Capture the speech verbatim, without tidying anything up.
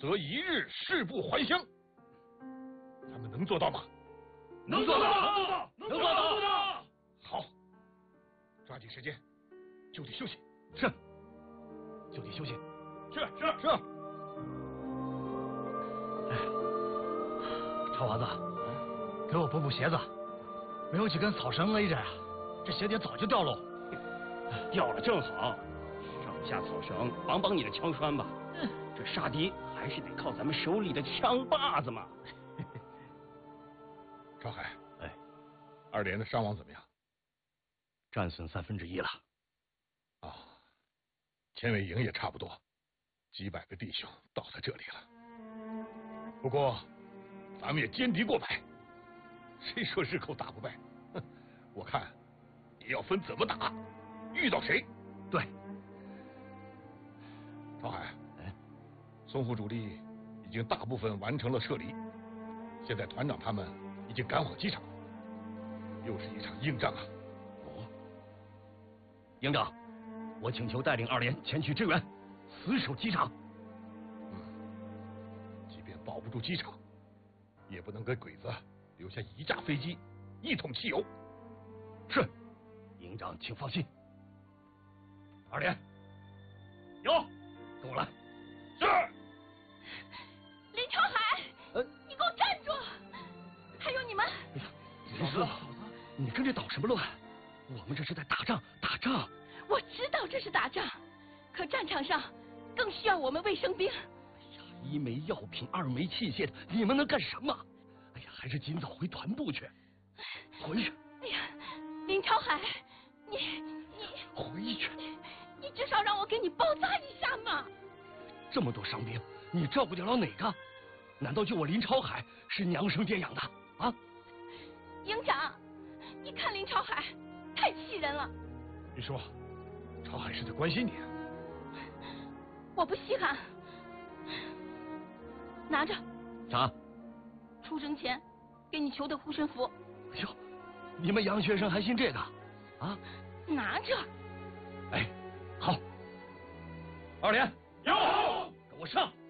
则一日誓不还乡。咱们能做到吗？ 能做到，能做到，能做到。 好，抓紧时间，就地休息。 是，就地休息。 是是是。 哎，臭娃子，给我补补鞋子，没有几根草绳勒着呀，这鞋底早就掉喽。 掉了正好，上下草绳绑绑你的枪栓吧。这杀敌还是得靠咱们手里的枪把子嘛。 朝海， 哎， 二连的伤亡怎么样？ 战损三分之一了。 啊，千尾营也差不多，几百个弟兄倒在这里了。不过，咱们也歼敌过百，谁说日后打不败？哼，我看也要分怎么打，遇到谁。 对。 朝海， 哎， 淞沪主力已经大部分完成了撤离，现在团长他们已经赶往机场，又是一场硬仗啊！ 哦，营长，我请求带领二连前去支援，死守机场。 嗯，即便保不住机场，也不能给鬼子留下一架飞机、一桶汽油。 是，营长请放心。二连， 有， 跟我来。 是。 林朝海， 呃， 你给我站住！还有你们！ 哎呀，林哥，你跟着捣什么乱？我们这是在打仗，打仗。 我知道这是打仗，可战场上更需要我们卫生兵。哎呀，一枚药品，二枚器械的，你们能干什么？哎呀，还是尽早回团部去。回去。 哎呀，林朝海，你你回去。 你至少让我给你包扎一下嘛！ 这么多伤兵，你照顾得了哪个？难道就我林朝海是娘生爹养的啊？ 营长，你看林朝海太气人了。 你说，朝海是在关心你啊？ 我不稀罕。拿着。 啥？ 出征前给你求的护身符。 哎呦，你们洋学生还信这个啊？ 拿着。 哎，好。二连， 有， 跟我上。